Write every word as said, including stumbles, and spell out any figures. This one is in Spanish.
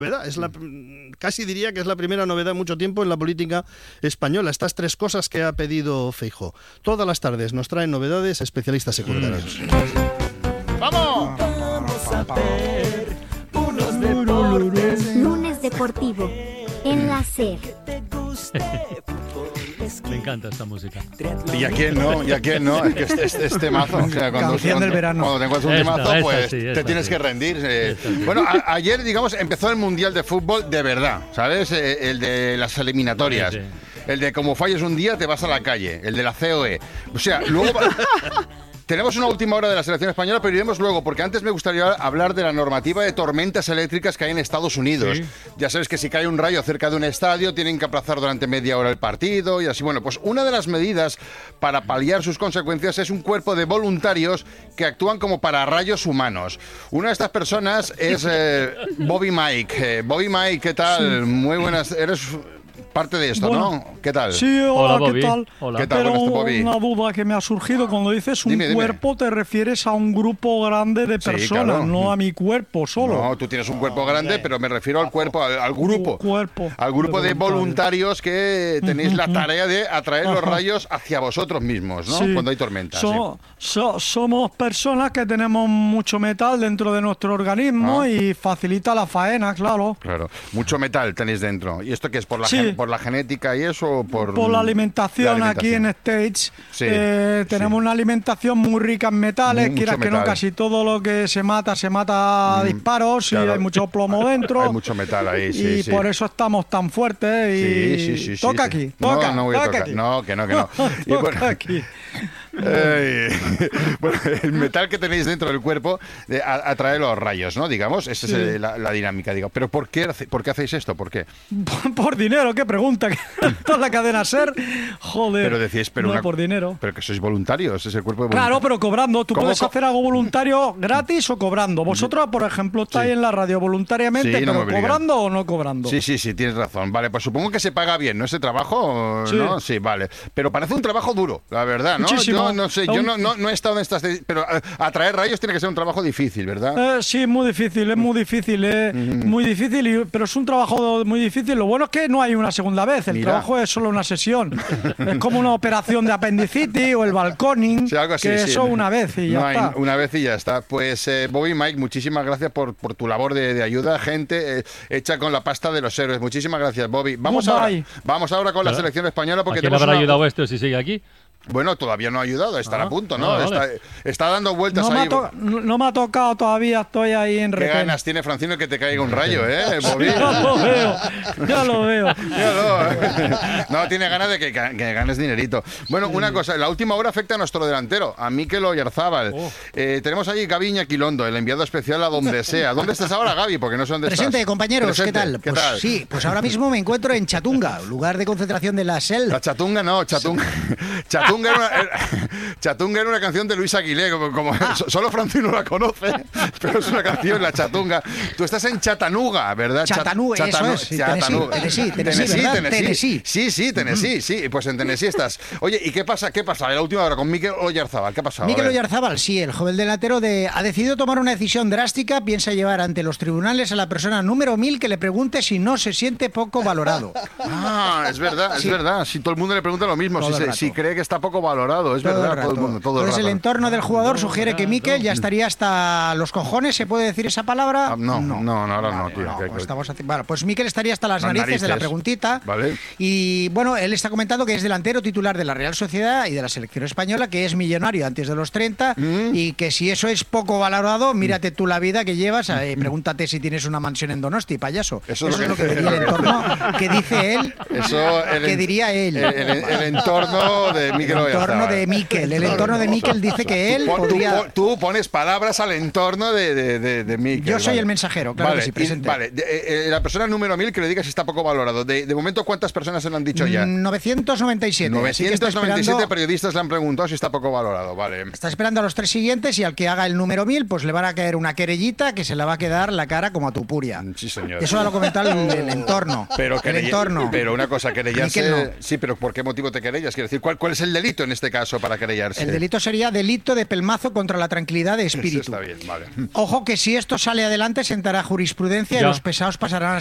Es la, casi diría que es la primera novedad en mucho tiempo en la política española. Estas tres cosas que ha pedido Feijóo. Todas las tardes nos traen novedades especialistas secundarios. Mm. ¡Vamos! Vamos a ver unos deportes. Lunes deportivo en la SER. Me encanta esta música. ¿Y a quién no? ¿Y a quién no? Es que este, este, este mazo, o sea, cuando, Canción cuando, del verano. cuando te encuentras un Esta, temazo, esta pues sí, esta te tienes sí. que rendir. Eh. Esta sí. Bueno, a, ayer, digamos, empezó el Mundial de Fútbol de verdad, ¿sabes? Eh, el de las eliminatorias. Sí, sí. El de como falles un día te vas a la calle. El de la C O E. O sea, luego... Tenemos una última hora de la selección española, pero iremos luego, porque antes me gustaría hablar de la normativa de tormentas eléctricas que hay en Estados Unidos. Sí. Ya sabes que si cae un rayo cerca de un estadio, tienen que aplazar durante media hora el partido y así. Bueno, pues una de las medidas para paliar sus consecuencias es un cuerpo de voluntarios que actúan como pararrayos humanos. Una de estas personas es eh, Bobby Mike. Eh, Bobby Mike, ¿qué tal? Sí. Muy buenas. Eres... parte de esto, bueno, ¿no? ¿Qué tal? Sí, hola, hola ¿qué tal? Hola. ¿Qué tal? Pero Buenas, Bobby. una duda que me ha surgido, cuando dices un Dime, dime. cuerpo, te refieres a un grupo grande de Sí, personas, claro. no a mi cuerpo solo. No, tú tienes un cuerpo grande, pero me refiero al cuerpo, al, al grupo. Cuerpo Al grupo de de voluntarios que tenéis la tarea de atraer los Ajá. rayos hacia vosotros mismos, ¿no? Sí. Cuando hay tormentas. So- sí. so- somos personas que tenemos mucho metal dentro de nuestro organismo Ah. y facilita la faena, claro. Claro, mucho metal tenéis dentro. ¿Y esto qué es? ¿Por la, Sí. gen- por la genética y eso? O por, Por la alimentación, la aquí en States, Sí, eh, tenemos sí. una alimentación muy rica en metales, Mucho quieras que no, metal. casi todo lo que se mata, se mata a disparos claro. y hay mucho plomo dentro. Hay mucho metal ahí, sí, y sí. por eso estamos tan fuertes y Sí, sí, sí, sí, toca sí. aquí, No, toca, no voy a toca tocar. aquí. No, que no, que no. Y Toca bueno, aquí. Eh, bueno, el metal que tenéis dentro del cuerpo eh, a- atrae los rayos, ¿no? Digamos, esa es Sí. eh, la, la dinámica. Digo. Pero ¿por qué, hace- ¿por qué hacéis esto? ¿Por qué? Por, por dinero, qué pregunta. Toda la cadena SER, joder. Pero decís, pero no una- por dinero. Pero que sois voluntarios, es el cuerpo de Claro, voluntarios. pero cobrando. Tú ¿Cómo puedes co- hacer algo voluntario gratis o cobrando. Vosotros, por ejemplo, estáis Sí. en la radio voluntariamente, Sí, no me pero obligan. ¿cobrando o no cobrando? Sí, sí, sí, tienes razón. Vale, pues supongo que se paga bien, ¿no? Ese trabajo, Sí. ¿no? Sí, vale. Pero parece un trabajo duro, la verdad, ¿no? Muchísimo. Yo no sé, yo Un- no, no, no he estado en estas... de- Pero eh, atraer rayos tiene que ser un trabajo difícil, ¿verdad? Eh, sí, es muy difícil, es muy difícil, es muy difícil, y- pero es un trabajo muy difícil. Lo bueno es que no hay una segunda vez, el Mira. trabajo es solo una sesión. Es como una operación de apendicitis o el balconing, Sí, algo así, que sí. eso una vez y ya No hay- está. una vez y ya está. Pues eh, Bobby Mike, muchísimas gracias por, por tu labor de, de ayuda, gente eh, hecha con la pasta de los héroes. Muchísimas gracias, Bobby. Vamos ahora, Goodbye. vamos ahora con la Claro. selección española ¿A porque quién le tenemos habrá una- ayudado esto si sigue aquí? Bueno, todavía no ha ayudado, estará Ah, a punto, ¿no? ah, vale. está, está dando vueltas No me, ahí. ha to- no no me ha tocado todavía, estoy ahí en Qué retén. ganas tiene Francino que te caiga un rayo, ¿eh, Bobby? Ya lo veo, ya lo veo. Míralo. No, tiene ganas de que, que ganes dinerito. Bueno, una cosa, la última hora afecta a nuestro delantero, a Mikel Oyarzábal. Oh. Eh, tenemos allí Gabiña Quilondo, el enviado especial a donde sea. ¿Dónde estás ahora, Gaby? Porque no sé dónde Presente, estás. compañeros, Presente. ¿qué tal? ¿Qué Pues tal? sí, pues ahora mismo me encuentro en Chatunga, lugar de concentración de la S E L. La Chatunga no, Chatunga. Chatunga era, una, era- Chatunga era una canción de Luis Aguilé, como, como- Ah. so- solo Francino la conoce, pero es una canción, la Chatunga. Tú estás en Chattanooga, ¿verdad? Chat- Chattanooga, eso Chattanu- es, sí, Chattanooga. Tennessee, Tennessee, Tennessee, ¿verdad? Tennessee. Sí, sí, Tennessee, sí, pues en Tennessee estás. Oye, ¿y qué pasa? ¿Qué pasa? En la última hora con Mikel Oyarzábal, ¿qué ha pasado? Mikel A ver. Oyarzábal, sí, el joven delantero de, ha decidido tomar una decisión drástica, piensa llevar ante los tribunales a la persona número mil que le pregunte si no se siente poco valorado. Ah, es verdad, es Sí. verdad. Si todo el mundo le pregunta lo mismo, Todo si, el se- rato. si cree que está poco valorado, es Todo el verdad, rato. todo el mundo, todo el Entonces rato. el entorno del jugador sugiere que Mikel ya estaría hasta los cojones, ¿se puede decir esa palabra? Ah, no, no, no, ahora no, Vale, tío. no, que- pues que- estamos haci- bueno, pues Mikel estaría hasta las, Las narices, de la narices. preguntita. Vale. Y bueno, él está comentando que es delantero titular de la Real Sociedad y de la selección española, que es millonario antes de los treinta Mm. y que si eso es poco valorado, mírate tú la vida que llevas, eh, pregúntate si tienes una mansión en Donosti, payaso. Eso Eso, es es lo lo que- que diría el entorno, que dice él, Eso, el que en- diría él. El, el- el entorno de Mikel El entorno Oyarzábal. de Mikel, el entorno de Mikel dice que él Pon- tú, podría... pon- tú pones palabras al entorno de, de, de, de Mikel. Yo soy vale. el mensajero, claro Vale, que sí, y- presente. vale, de- eh, eh, la persona número mil que le diga si está poco valorado. De, de momento, ¿cuántas personas se lo han dicho ya? novecientos noventa y siete. así que está novecientos noventa y siete esperando- periodistas le han preguntado si está poco valorado. Vale. Está esperando a los tres siguientes y al que haga el número mil, pues le van a caer una querellita que se le va a quedar la cara como a tu puria. Sí, señor. Eso ya lo comentó el, el entorno. Pero, el querella- entorno. pero una cosa, querellarse... Mikel no. Sí, pero ¿por qué motivo te querellas? Quiero decir, ¿cuál, cuál es el delito en este caso para querellarse? El delito sería delito de pelmazo contra la tranquilidad de Eso espíritu. está bien, vale. Ojo que si esto sale adelante sentará jurisprudencia Ya. y los pesados pasarán a